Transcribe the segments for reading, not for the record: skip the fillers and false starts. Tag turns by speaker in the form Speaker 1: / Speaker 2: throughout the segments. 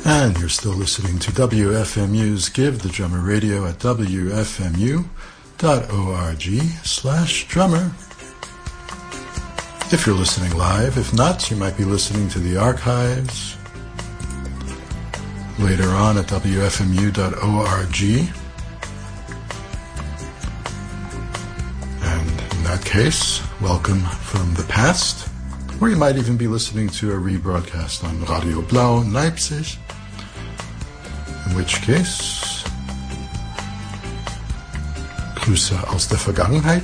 Speaker 1: And you're still listening to WFMU's Give the Drummer Radio at wfmu.org/drummer. If you're listening live, if not, you might be listening to the archives later on at wfmu.org. And in that case, welcome from the past. Or you might even be listening to a rebroadcast on Radio Blau Leipzig, in which case, Grüße aus der Vergangenheit.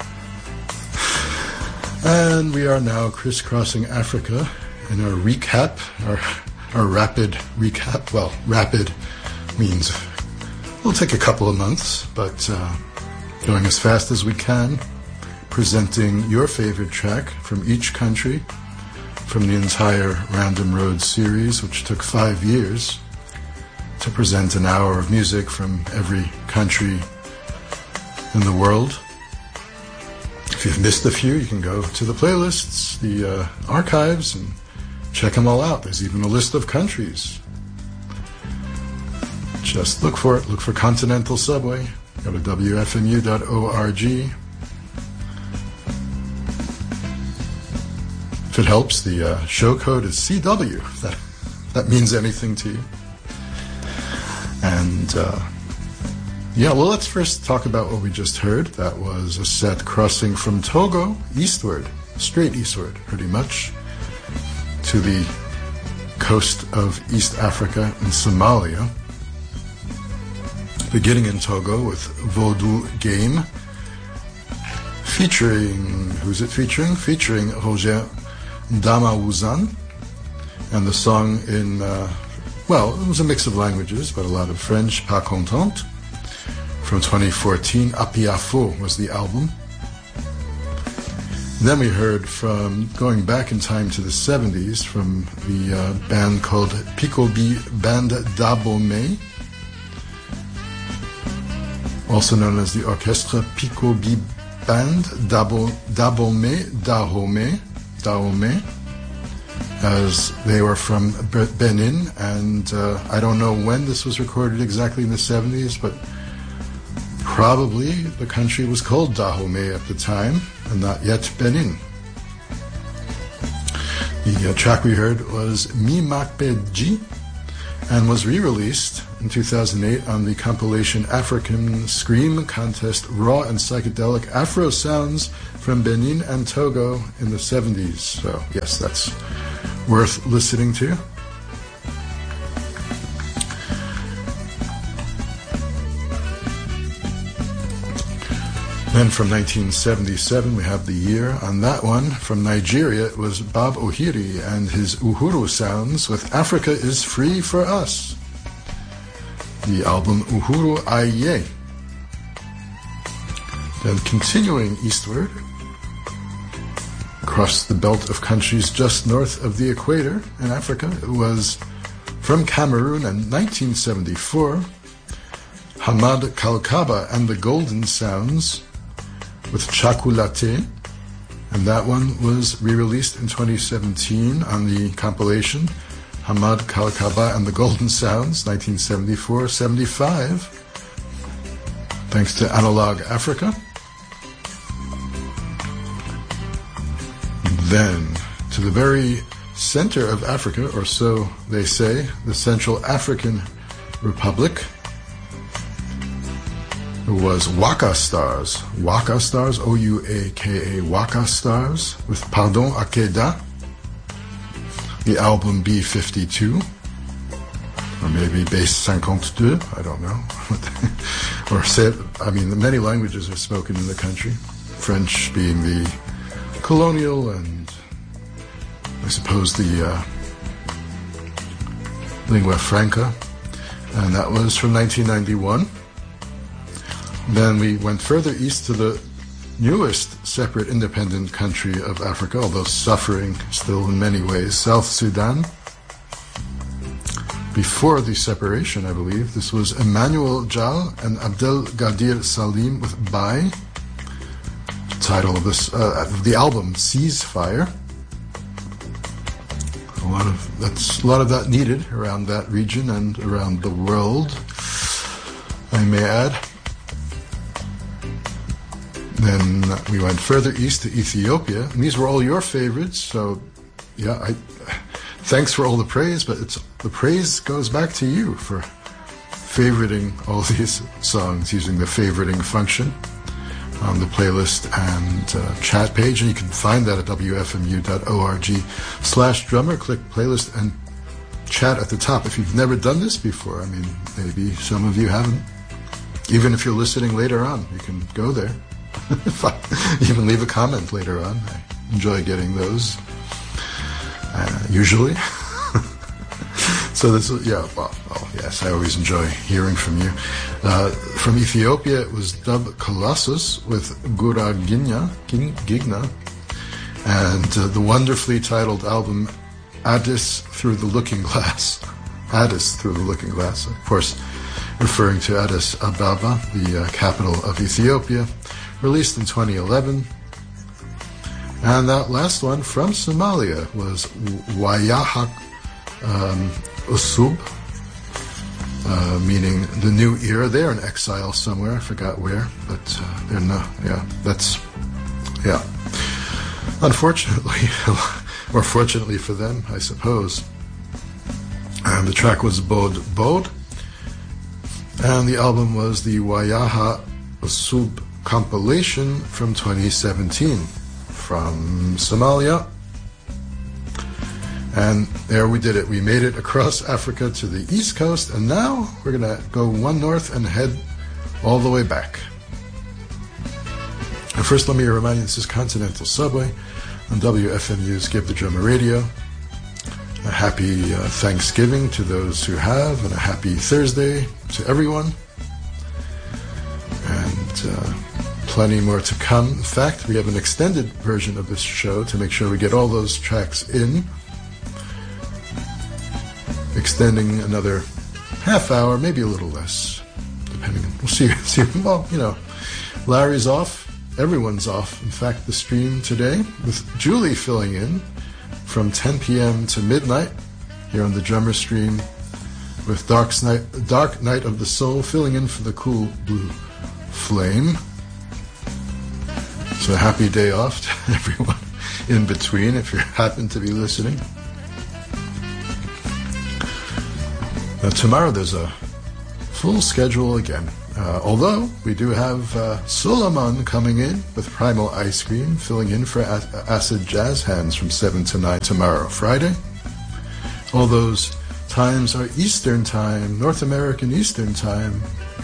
Speaker 1: And we are now crisscrossing Africa in our recap, our rapid recap. Well, rapid means it'll take a couple of months, but going as fast as we can, presenting your favorite track from each country from the entire Random Road series, which took 5 years to present an hour of music from every country in the world. If you've missed a few, you can go to the playlists, the archives, and check them all out. There's even a list of countries. Just look for it. Look for Continental Subway. Go to wfmu.org. If it helps, the show code is CW, if that means anything to you. And, well, let's first talk about what we just heard. That was a set crossing from Togo eastward, straight eastward, pretty much, to the coast of East Africa and Somalia. Beginning in Togo with Vaudou Game, featuring, who's it featuring? Featuring Roger Damaouzan, and the song in, it was a mix of languages, but a lot of French, Pas Contente, from 2014. Apiafo was the album. Then we heard from, going back in time to the 70s, from the band called Picobee Band d'Abomey, also known as the Orchestre Picobee Band Dahomey, as they were from Benin, and I don't know when this was recorded exactly in the 70s, but probably the country was called Dahomey at the time, and not yet Benin. The track we heard was Mi Makbeji, and was re-released in 2008 on the compilation African Scream Contest Raw and Psychedelic Afro Sounds from Benin and Togo in the 70s. So, yes, that's worth listening to. Then from 1977, we have the year. On that one, from Nigeria, it was Bob Ohiri and his Uhuru Sounds with Africa is Free for Us. The album Uhuru Aye. Then continuing eastward, across the belt of countries just north of the equator in Africa, it was from Cameroon in 1974, Hamad Kalkaba and the Golden Sounds with Chakulate, and that one was re-released in 2017 on the compilation Hamad Kalkaba and the Golden Sounds, 1974-75, thanks to Analog Africa. Then, to the very center of Africa, or so they say, the Central African Republic, it was Waka Stars, O-U-A-K-A, Waka Stars, with Pardon Akeda, the album B52, or maybe Bass 52, I don't know. Many languages are spoken in the country, French being the colonial and I suppose the lingua franca, and that was from 1991. Then we went further east to the newest separate independent country of Africa, although suffering still in many ways, South Sudan. Before the separation, I believe, this was Emmanuel Jal and Abdel Gadir Salim with Bai. The title of this the album, Ceasefire. a lot of that needed around that region and around the world, I may add. Then we went further east to Ethiopia, and these were all your favorites. So, yeah, thanks for all the praise, but the praise goes back to you for favoriting all these songs using the favoriting function on the playlist and chat page, and you can find that at wfmu.org/drummer. Click playlist and chat at the top. If you've never done this before, I mean, maybe some of you haven't. Even if you're listening later on, you can go there. Even leave a comment later on. I enjoy getting those, usually. So this, yeah, well, yes, I always enjoy hearing from you. From Ethiopia, it was Dub Colossus with Gura Gigna, and the wonderfully titled album Addis Through the Looking Glass. Addis Through the Looking Glass, of course, referring to Addis Ababa, the capital of Ethiopia, released in 2011. And that last one from Somalia was Wayahak Usub, meaning the new era. They're in exile somewhere, I forgot where, but they're not, unfortunately, or fortunately for them, I suppose. And the track was Bod Bod, and the album was the Wayaha Usub compilation from 2017 from Somalia. And there we did it. We made it across Africa to the East Coast, and now we're going to go one north and head all the way back. And first, let me remind you, this is Continental Subway on WFMU's Give the Drummer Radio. A happy Thanksgiving to those who have, and a happy Thursday to everyone. And plenty more to come. In fact, we have an extended version of this show to make sure we get all those tracks in. Extending another half hour, maybe a little less, depending. We'll see. Well, you know, Larry's off. Everyone's off. In fact, the stream today with Julie filling in from 10 p.m. to midnight here on the Drummer Stream with Dark Night of the Soul filling in for the Cool Blue Flame. So happy day off to everyone in between if you happen to be listening. Tomorrow there's a full schedule again. Although we do have Solomon coming in with Primal Ice Cream, filling in for Acid Jazz Hands from 7 to 9 tomorrow, Friday. All those times are Eastern Time, North American Eastern Time.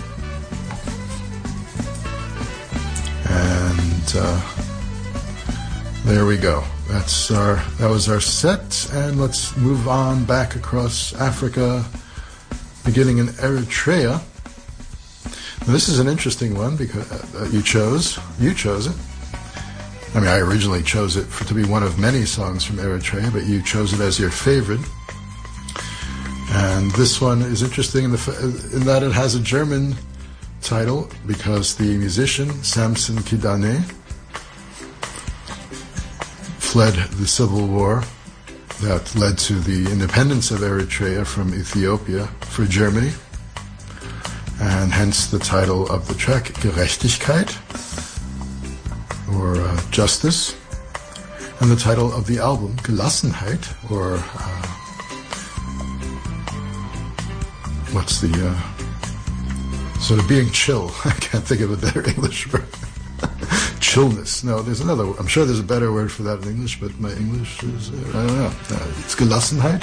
Speaker 1: And there we go. That was our set, and let's move on back across Africa, beginning in Eritrea. Now, this is an interesting one because you chose it. I mean, I originally chose it to be one of many songs from Eritrea, but you chose it as your favorite. And this one is interesting in that it has a German title because the musician Samson Kidane fled the civil war that led to the independence of Eritrea from Ethiopia for Germany, and hence the title of the track, Gerechtigkeit, or Justice, and the title of the album, Gelassenheit, or what's the sort of being chill. I can't think of a better English word. Chillness. No, there's another. I'm sure there's a better word for that in English, but my English is, I don't know. It's Gelassenheit.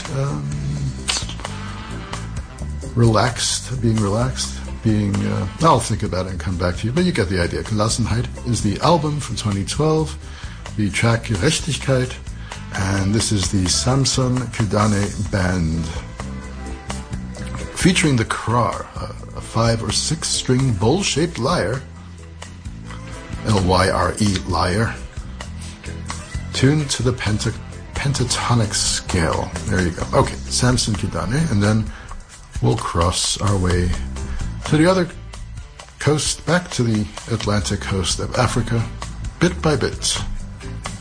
Speaker 1: Relaxed, being relaxed, being. I'll think about it and come back to you, but you get the idea. Gelassenheit is the album from 2012, the track Gerechtigkeit, and this is the Samson Kidane Band, featuring the Krar, a 5 or 6 string bowl-shaped lyre. Lyre, lyre, tuned to the pentatonic scale. There you go. Okay, Samson Kidane, and then we'll cross our way to the other coast, back to the Atlantic coast of Africa, bit by bit.